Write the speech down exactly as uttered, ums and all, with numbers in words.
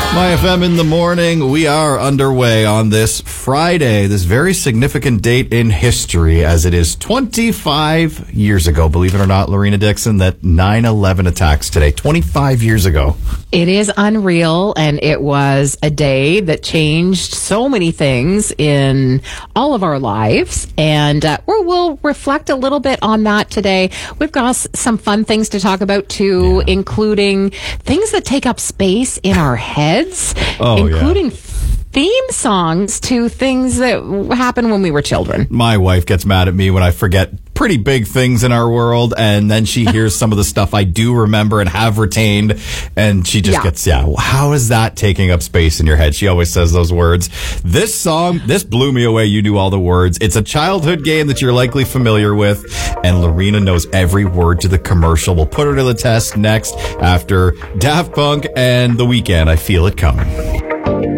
My F M in the morning. We are underway on this Friday, this very significant date in history, as it is twenty-five years ago, believe it or not, Lorena Dixon, that nine eleven attacks today, twenty-five years ago. It is unreal, and it was a day that changed so many things in all of our lives, and uh, we're, we'll reflect a little bit on that today. We've got s- some fun things to talk about, too, yeah. including things that take up space in our heads, oh, including yeah. theme songs to things that happened when we were children. My wife gets mad at me when I forget pretty big things in our world, and then she hears some of the stuff I do remember and have retained, and she just yeah. gets, yeah, how is that taking up space in your head? She always says those words. This song, this blew me away. You knew all the words. It's a childhood game that you're likely familiar with, and Lorena knows every word to the commercial. We'll put her to the test next after Daft Punk and The Weeknd. I Feel It Coming.